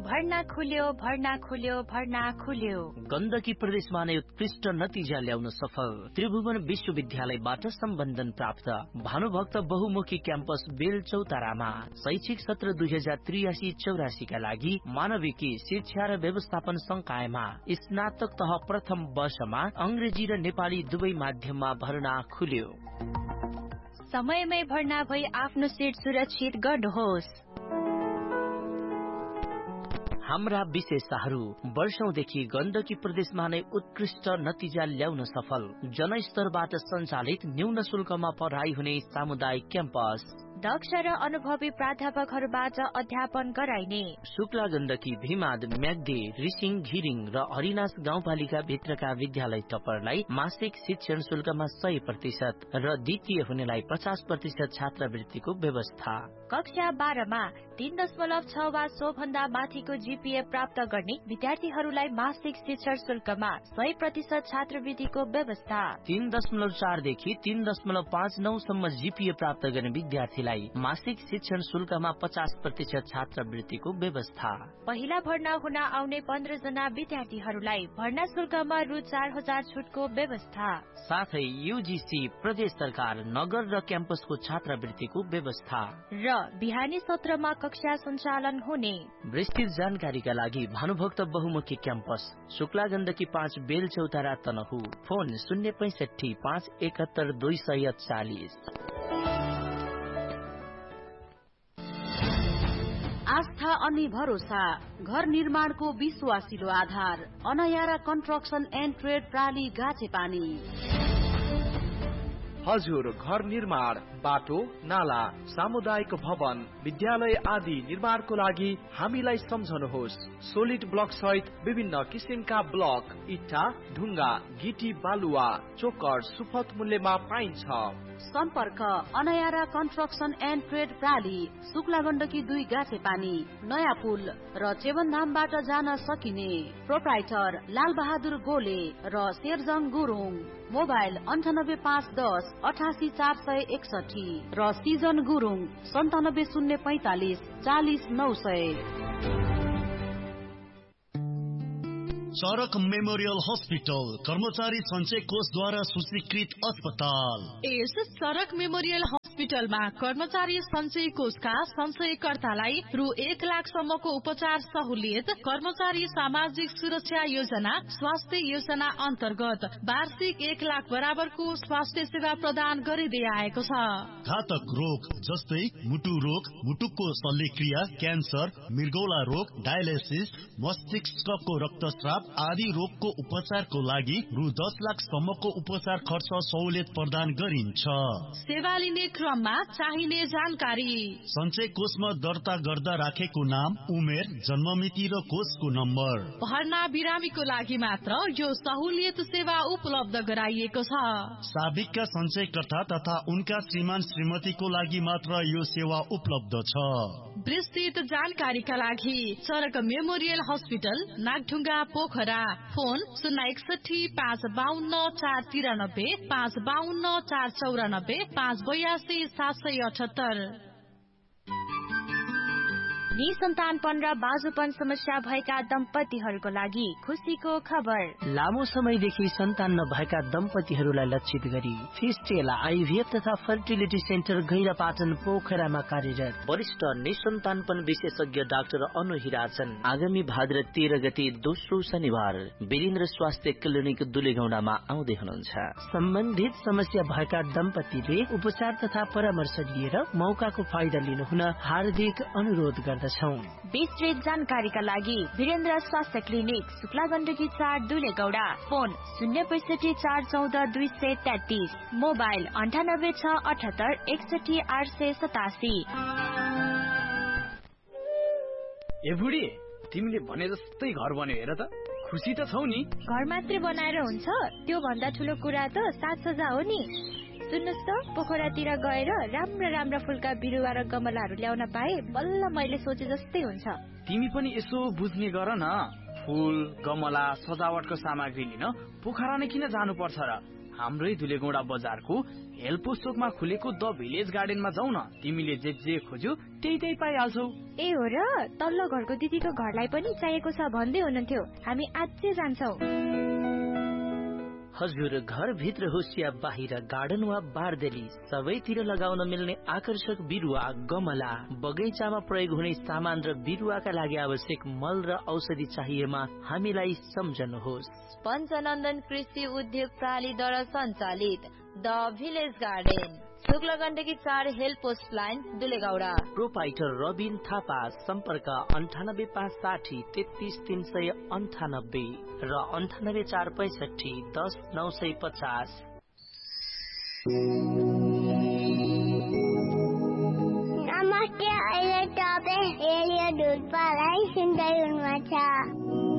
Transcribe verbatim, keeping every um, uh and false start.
भर्ना खुल्यो भर्ना खुल्यो भर्ना खुल्यो। गण्डकी प्रदेशमा नै उत्कृष्ट नतिजा ल्याउन सफल त्रिभुवन विश्वविद्यालयबाट सम्बन्धन प्राप्त भानुभक्त बहुमुखी क्याम्पस बेलचौतारामा शैक्षिक सत्र दुई हजार त्रियासी चौरासी का लागि मानविकी शिक्षा र व्यवस्थापन संकायमा स्नातक तह प्रथम वर्षमा अंग्रेजी र नेपाली दुवै माध्यममा भर्ना खुल्यो। समयमै भर्ना भई आफ्नो सिट सुरक्षित गर्नुहोस्। हाम्रा विशेषताहरू वर्षौंदेखि गण्डकी प्रदेशमा नै उत्कृष्ट नतिजा ल्याउन सफल जनस्तरबाट सञ्चालित न्यून शुल्कमा पढाइ हुने सामुदायिक क्याम्पस, दक्ष र अनुभवी प्राध्यापकहरूबाट अध्यापन गराइने शुक्ला गण्डकी, भीमाद, म्याग्दी, रिसिङ, घिरिङ र हरिनास गाउँपालिका भित्रका विद्यालय टपरलाई मासिक शिक्षण शुल्कमा सय प्रतिशत र द्वितीय हुनेलाई पचास प्रतिशत छात्रवृत्तिको व्यवस्था। कक्षा बाह्रमा तीन दशमलव छ वा सो भन्दा माथिको जीपीए प्राप्त गर्ने विद्यार्थीहरूलाई मासिक शिक्षण शुल्कमा सय प्रतिशत छात्रवृत्तिको व्यवस्था। तीन दशमलव चारदेखि तीन दशमलव पाँच नौ सम्म जीपीए प्राप्त गर्ने विद्यार्थीलाई मासिक शिक्षण शुल्कमा पचास प्रतिशत छात्रवृत्तिको व्यवस्था। पहिला भर्ना हुन आउने पन्ध्र जना विद्यार्थीहरूलाई भर्ना शुल्कमा रु चार हजार छुटको व्यवस्था। साथै यूजीसी, प्रदेश सरकार, नगर र क्याम्पसको छात्रवृत्तिको व्यवस्था र बिहानी सत्रमा कक्षा सञ्चालन हुने। विस्तृत जानकारीका लागि भानुभक्त बहुमुखी क्याम्पस शुक्ला गण्डकी पाँच बेलचौतारा तनहु, फोन शून्य पैंसठी पाँच एकहत्तर दुई सय चालिस। आस्था अनि भरोसा घर निर्माणको विश्वासिलो आधार अनयारा कन्स्ट्रक्सन एन्ड ट्रेड प्राली गाछेपानी। हजुर, घर निर्माण, बाटो, नाला, सामुदायिक भवन, विद्यालय आदि निर्माणको लागि हामीलाई सम्झनुहोस्। सोलिड ब्लक सहित विभिन्न किसिमका ब्लक, इट्टा, ढुङ्गा, गिटी, बालुवा, चोकर सुपथ मूल्यमा पाइन्छ। सम्पर्क अनयारा construction and trade प्राली, Shukla Gandaki दुई गाछे पानी, नयाँ पुल र चेवनधामबाट जान सकिने। प्रोप्राइटर लाल बहादुर गोले र शेरजङ गुरुङ। मोबाइल अन्ठानब्बे पाँच दस अठासी चार सय एकसठी र सिजन गुरुङ सन्तानब्बे शून्य पैंतालिस चालिस नौ सय। चरक मेमोरियल हस्पिटल कर्मचारी सञ्चय कोषद्वारा सूचीकृत अस्पताल। यस चरक मेमोरियल हस्पिटलमा कर्मचारी सञ्चय कोषका सञ्चयकर्तालाई रु एक लाख सम्मको उपचार सहुलियत कर्मचारी सामाजिक सुरक्षा योजना स्वास्थ्य योजना अन्तर्गत वार्षिक एक लाख बराबरको स्वास्थ्य सेवा प्रदान गरिँदै आएको छ। घातक रोग जस्तै मुटु रोग, मुटुको शल्यक्रिया, क्यान्सर, मृगौला रोग, डायलिसिस, मस्तिष्कको रक्तस्राव आदि रोगको उपचारको लागि रु दस लाख सम्मको उपचार खर्च सहुलियत प्रदान गरिन्छ। सेवा लिने क्रममा चाहिने जानकारी सञ्चय कोषमा दर्ता गर्दा राखेको नाम, उमेर, जन्ममिति र कोषको नम्बर। भर्ना बिरामीको लागि मात्र यो सहुलियत सेवा उपलब्ध गराइएको छ। साबिकका सञ्चयकर्ता तथा उनका श्रीमान श्रीमतीको लागि मात्र यो सेवा उपलब्ध छ। विस्तृत जानकारीका लागि चरक memorial hospital, Nagdhunga, Pokhara. Phone शून्य एकसठी पाँच बाहन्न चार तिरानब्बे पाँच बाहन्न चार चौरानब्बे पाँच बयासी सात सय अठहत्तर। निसन्तानपन र बाजुपन समस्या भएका दम्पतिहरूको लागि खुसीको खबर। लामो समयदेखि सन्तान नभएका दम्पतिहरूलाई लक्षित गरी फिस्टेला आइभीएफ तथा फर्टिलिटी सेन्टर गैरापाटन पोखरामा कार्यरत वरिष्ठ निसन्तानपन विशेषज्ञ डाक्टर अनु हिराचन आगामी भाद्र तेह्र गते दोस्रो शनिबार वीरेन्द्र स्वास्थ्य क्लिनिक दुलेगौडामा आउँदै हुनुहुन्छ। सम्बन्धित समस्या भएका दम्पतिले उपचार तथा परामर्श लिएर मौकाको फाइदा लिनुहुन हार्दिक अनुरोध गर्दछौं। विस्तृत जानकारीका लागि वीरेन्द्र स्वास्थ्य क्लिनिक, शुक्ला गण्डकी चार, दुलेगौडा। फोन शून्य पैसठी चार चौध दुई सय तेत्तीस। मोबाइल अन्ठानब्बे छ अठहत्तर एकसठी आठ सय सतासी। ए बुढी, तिमीले भने जस्तै घर बन्यो हेर त। खुसी त छौ नि? घर मात्रै बनाएर हुन्छ? त्यो भन्दा ठुलो कुरा त साज सज्जा हो नि। सुन्नुस् त, पोखरातिर गएर राम्रा राम्रा फुलका बिरुवा र गमलाहरू ल्याउन पाए बल्ल मैले सोचे जस्तै हुन्छ। तिमी पनि यसो बुझ्ने गर न। फुल, गमला, सजावटको सामग्री लिन पोखरा नै किन जानु पर्छ र? हाम्रै धुलेगौडा बजारको हेल्पोस चोकमा खुलेको द भिलेज गार्डनमा जाऊ न। तिमीले जे जे खोज्यौ त्यही त्यही पाइहाल्छौ। ए हो र, तल्लो घरको दिदीको घरलाई पनि चाहिएको छ भन्दै हुनुहुन्थ्यो। हामी आजै जान्छौँ। हजुर, घर भित्र होस् या बाहिर, गार्डन वा बारदेली, सबैतिर लगाउन मिल्ने आकर्षक बिरुवा, गमला, बगैँचामा प्रयोग हुने सामान र बिरुवाका लागि आवश्यक मल र औषधि चाहिएमा हामीलाई सम्झनुहोस्। पञ्चनन्दन कृषि उद्योग प्रणालीद्वारा सञ्चालित the village garden, Shukla Gandaki चार help post line, दुलेगौडा। Proprietor Rabin Thapa, सम्पर्क अन्ठानब्बे पाँच साठी तेत्तिस तीन सय अन्ठानब्बे र अन्ठानब्बे चार पैसठी दस नौ सय पचास। नमस्ते, अहिले तपाईँ रेडियो ढुल्पालाई सुन्दै हुनुहुन्छ।